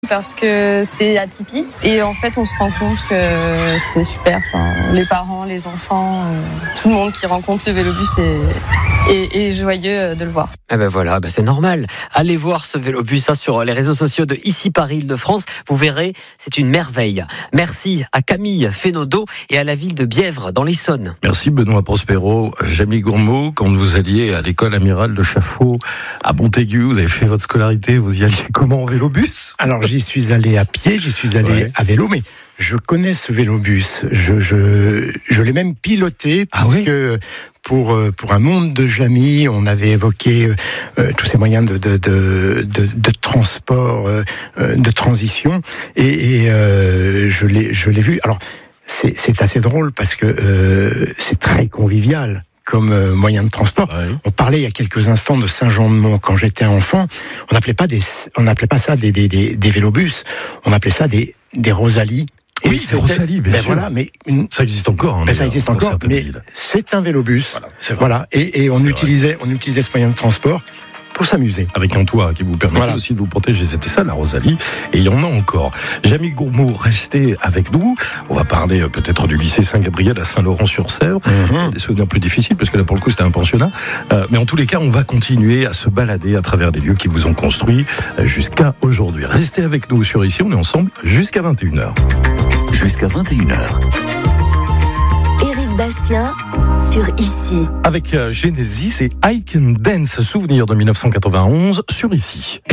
parce que c'est atypique et en fait on se rend compte que c'est super. Enfin, les parents, les enfants, tout le monde qui rencontre le vélobus est joyeux de le voir. Eh ben voilà, c'est normal. Allez voir ce vélobus sur les réseaux sociaux de Ici Paris Île-de-France. Vous verrez, c'est une merveille. Merci à Camille Fénodeau et à la ville de Bièvre dans l'Essonne. Merci Benoît Prospero. Jamie Gourmaud, quand vous alliez à l'école amiral de Chaffaut à Montaigu, vous avez fait votre scolarité, vous y alliez comment en vélobus ? Alors j'y suis allé à pied, j'y suis allé à vélo, mais je connais ce vélobus. Je l'ai même piloté puisque pour un monde de Jamie, on avait évoqué tous ces moyens de transport, de transition, et je l'ai vu. Alors c'est assez drôle parce que c'est très convivial comme moyen de transport. Ouais. On parlait il y a quelques instants de Saint-Jean-de-Mont. Quand j'étais enfant, on n'appelait pas ça des vélobus, on appelait ça des Rosalie. Oui, c'est Rosalie, bien sûr. Voilà, mais ça existe encore. Ça existe encore, mais c'est un vélobus. Voilà. Et on utilisait ce moyen de transport pour s'amuser. Avec un toit qui vous permettait aussi de vous protéger. C'était ça, la Rosalie. Et il y en a encore. Jamie Gourmaud, restez avec nous. On va parler peut-être du lycée Saint-Gabriel à Saint-Laurent-sur-Sèvre. Des souvenirs plus difficiles, parce que là, pour le coup, c'était un pensionnat. Mais en tous les cas, on va continuer à se balader à travers les lieux qui vous ont construit jusqu'à aujourd'hui. Restez avec nous sur Ici. On est ensemble jusqu'à 21h. Jusqu'à 21h. Éric Bastien sur Ici. Avec Genesis et I Can Dance, souvenir de 1991 sur Ici.